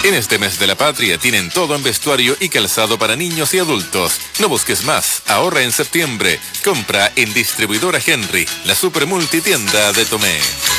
En este mes de la patria tienen todo en vestuario y calzado para niños y adultos. No busques más, ahorra en septiembre. Compra en Distribuidora Henry, la super multitienda de Tomé.